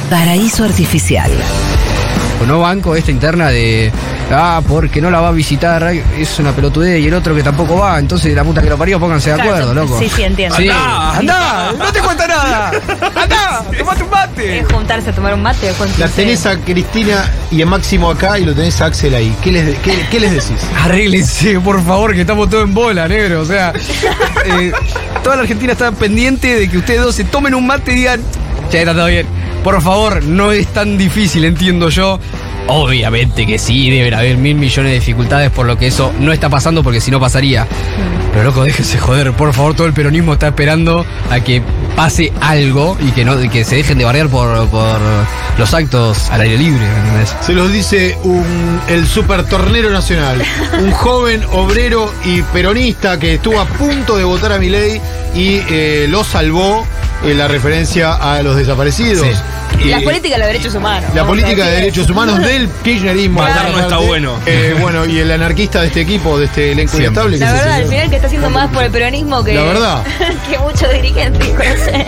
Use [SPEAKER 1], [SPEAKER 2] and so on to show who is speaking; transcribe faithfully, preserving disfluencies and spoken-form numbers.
[SPEAKER 1] Paraíso Artificial.
[SPEAKER 2] No banco esta interna de ah, porque no la va a visitar, es una pelotudez, y el otro que tampoco va, entonces la puta que lo parió, pónganse de
[SPEAKER 3] Claro,
[SPEAKER 2] acuerdo, loco.
[SPEAKER 3] Sí, sí, entiendo.
[SPEAKER 2] Sí.
[SPEAKER 4] Andá,
[SPEAKER 2] Andá, no te cuenta nada. Andá, tomate un mate.
[SPEAKER 3] Es juntarse a tomar un mate después.
[SPEAKER 5] La tenés a Cristina y a Máximo acá y lo tenés a Axel ahí. ¿Qué les, qué, qué les decís?
[SPEAKER 2] Arréglense, por favor, que estamos todos en bola, negro. O sea, eh, toda la Argentina está pendiente de que ustedes dos se tomen un mate y digan, che, está todo bien. Por favor, no es tan difícil, entiendo yo. Obviamente que sí, deben haber mil millones de dificultades por lo que eso no está pasando, porque si no pasaría. Pero loco, déjense joder, por favor, todo el peronismo está esperando a que pase algo y que no, y que se dejen de bardear por, por los actos al aire libre, ¿entendés?
[SPEAKER 5] Se los dice un, el super tornero nacional, un joven obrero y peronista que estuvo a punto de votar a Milei y eh, lo salvó en la referencia a los desaparecidos.
[SPEAKER 2] Sí.
[SPEAKER 3] La
[SPEAKER 5] Eh,
[SPEAKER 3] política de los derechos humanos.
[SPEAKER 5] La
[SPEAKER 3] vamos a
[SPEAKER 5] política de
[SPEAKER 3] decir.
[SPEAKER 5] derechos humanos del kirchnerismo.
[SPEAKER 4] Matar no está bueno.
[SPEAKER 5] Eh, bueno, y el anarquista de este equipo, de este elenco
[SPEAKER 2] Siempre.
[SPEAKER 5] inestable. que
[SPEAKER 3] La
[SPEAKER 5] es el
[SPEAKER 3] verdad, al
[SPEAKER 5] señor.
[SPEAKER 3] final que está haciendo más por el peronismo que,
[SPEAKER 5] La verdad.
[SPEAKER 3] que muchos dirigentes.